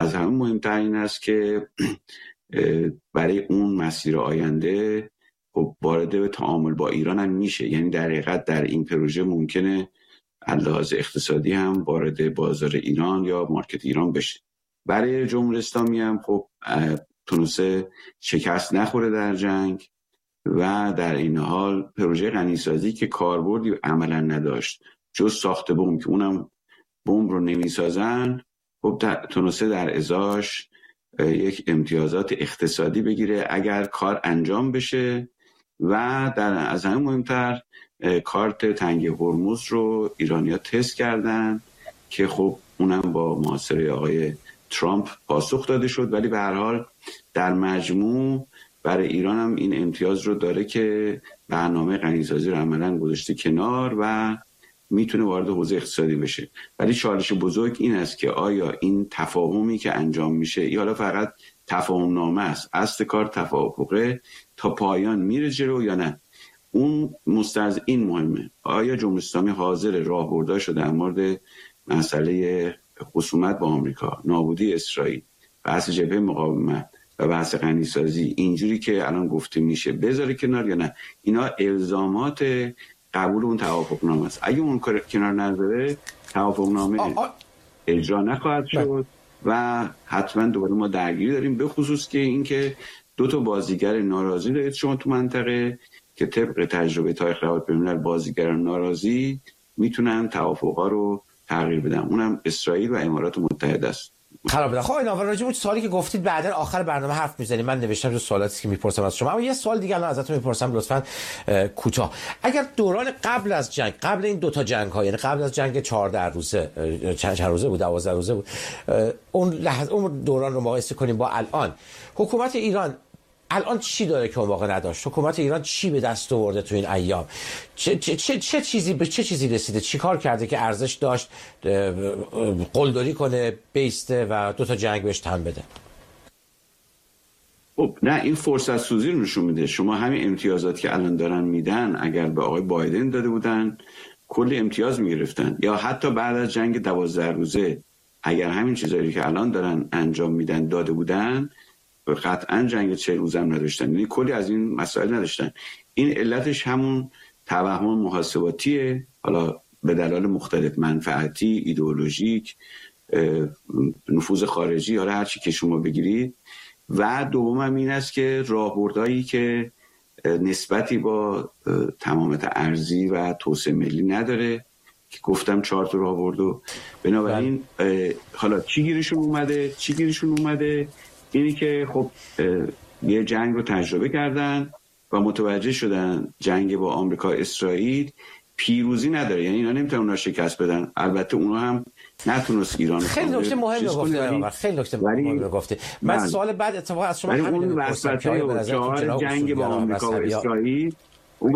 از همه مهمتر این است که برای اون مسیر آینده خب وارد به تعامل با ایران هم میشه. یعنی در حقیقت در این پروژه ممکنه از لحاظ اقتصادی هم وارد بازار ایران یا مارکت ایران بشه. برای جمهوری اسلامی هم خب تونسته شکست نخوره در جنگ و در این حال پروژه غنیسازی که کاربردی عملا نداشت جز ساخت بمب، که اونم بمب رو نمیسازن، خب تونسته در ازاش یک امتیازات اقتصادی بگیره اگر کار انجام بشه. و از همه مهمتر کارت تنگه هرمز رو ایرانی‌ها تست کردن که خب اونم با محاصره آقای ترامپ پاسخ داده شد، ولی به هر حال در مجموع برای ایران هم این امتیاز رو داره که برنامه غنیسازی رو عملاً گذاشته کنار و میتونه وارد حوزه اقتصادی بشه. ولی چالش بزرگ این است که آیا این تفاهمی که انجام میشه یا حالا فقط تفاهم نامه است، اصل کار توافقه، تا پایان میره جلو یا نه. اون این مهمه. آیا جمهوری اسلامی حاضر راهبرداشو در مورد مسئله خصومت با آمریکا، نابودی اسرائیل، بحث جبهه مقاومت و بحث غنیسازی اینجوری که الان گفته میشه بذاره کنار یا نه؟ اینا الزامات قبول اون توافقنامه است. اگه اون کنار نذاره توافقنامه اجرا نخواهد شد و حتما دوباره ما درگیری داریم، به خصوص که اینکه دو تا بازیگر ناراضی دارید شما تو منطقه که طبق تجربه تاریخ روابط بین‌الملل بازیگران ناراضی میتونن توافقا رو تغییر بدن، اونم اسرائیل و امارات متحده است. خراب بده. خب این راجع به سوالی که گفتید بعدا آخر برنامه حرف میزنیم. من نوشتم تو سوالاتی که میپرسم از شما، اما یه سوال دیگه الان ازتون میپرسم لطفاً کوتاه. اگر دوران قبل از جنگ، قبل این دو تا جنگ ها، یعنی قبل از جنگ 14 روزه، چند روزه بود، 12 روزه بود، اون دوران رو مقایسه کنیم با الان، حکومت ایران الان چی داره که اون موقع نداشت؟ حکومت ایران چی به دست آورده تو این ایام؟ چه چیزی رسیده؟ چی کار کرده که ارزش داشت قلدری کنه، بیسته و دو تا جنگ بهش تن بده؟ خب نه، این فرصت سوزی رو نشون میده. شما همین امتیازاتی که الان دارن میدن اگر به آقای بایدن داده بودن کلی امتیاز میگرفتن، یا حتی بعد از جنگ 12 روزه اگر همین چیزایی که الان دارن انجام میدن داده بودن قطعا جنگ 40 روزه هم نداشتن. یعنی کلی از این مسائل نداشتن. این علتش همون توهم محاسباتیه، حالا به دلایل مختلف، منفعتی، ایدئولوژیک، نفوذ خارجی، حالا هر چی که شما بگیرید. و دوم این است که راهبردهایی که نسبتی با تمامیت ارضی و توسعه ملی نداره که گفتم 4 تا راهبردو. بنابراین حالا چی گیرشون اومده اینی که خب یه جنگ رو تجربه کردن و متوجه شدن جنگ با آمریکا اسرائیل پیروزی نداره، یعنی اینا نمیتونن اونا شکست بدن. البته اونا هم نتونست ایران. خیلی نکته مهمی گفته، خیلی نکته مهمی گفته. من سوال بعد اتفاقا از شما همین اون وسوسه جنگ با آمریکا و اسرائیل، اون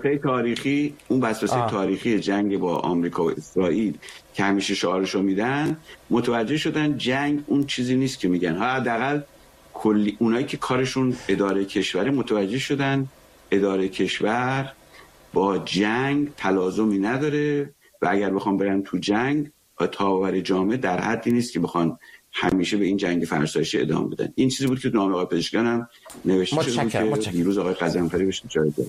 وسوسه تاریخی جنگ با آمریکا و اسرائیل که همیشه شعارشو میدن، متوجه شدن جنگ اون چیزی نیست که میگن. ها حداقل کلی اونایی که کارشون اداره کشوری متوجه شدن اداره کشور با جنگ تلازمی نداره و اگر بخوام برن تو جنگ تاور جامعه در حدی نیست که بخوان همیشه به این جنگ فرسایشی ادامه بدن. این چیزی بود که نامه آقای پزشکیان هم نوشته شده که دیروز آقای قزنفری بهش اشاره کرد.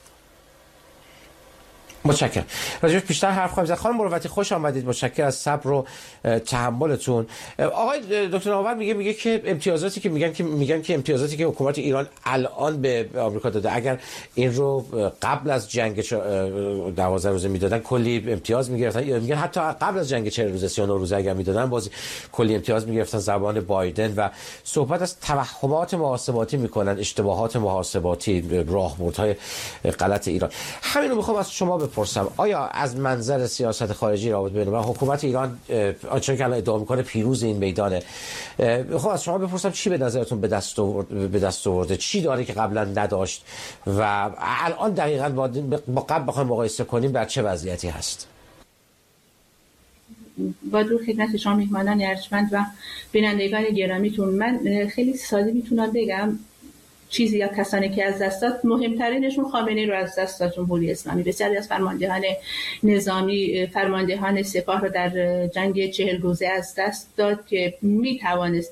متشکرم. راجعش بیشتر حرف خواهیم زد. خانم مروتی خوش آمدید. متشکرم از صبر و تحملتون. آقای دکتر نوآور میگه که امتیازاتی که میگن که امتیازاتی که حکومت ایران الان به آمریکا داده، اگر این رو قبل از جنگ 12 روزه میدادن کلی امتیاز میگرفتن، یا میگن حتی قبل از جنگ 40 روزه 39 روزه اگر میدادن باز کلی امتیاز میگرفتن. زبان بایدن و صحبت از توهمات محاسباتی میکنن، اشتباهات محاسباتی، راهبردهای غلط ایران. همین رو میخوام از شما بپرسم، آیا از منظر سیاست خارجی روابط بین‌المللی حکومت ایران آنچه که الان ادعا میکنه پیروز این میدانه؟ میخوام از شما بپرسم چی به نظرتون به دست آورده، چی داره که قبلا نداشت و الان دقیقاً با قبل بخوایم مقایسه کنیم در چه وضعیتی هست؟ با درود خدمت شما میهمانان ارجمند و بینندگان گرامیتون، من خیلی ساده میتونم بگم چیزی یا کسانی که از دست داد، مهمترینشون خامنه‌ای رو از دست داد جمهوری اسلامی. بسیاری از فرماندهان نظامی، فرماندهان سپاه رو در جنگ 40 روزه از دست داد که میتوانست